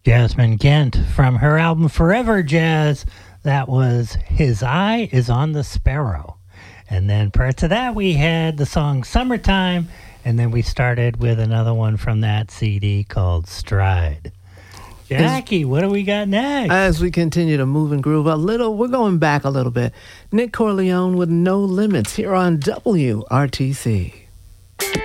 Jasmine Gent from her album Forever Jazz. That was His Eye is on the Sparrow. And then prior to that, we had the song Summertime. And then we started with another one from that CD called Stride. Jackie, what do we got next? As we continue to move and groove we're going back a little bit. Nick Corleone with No Limits here on WRTC.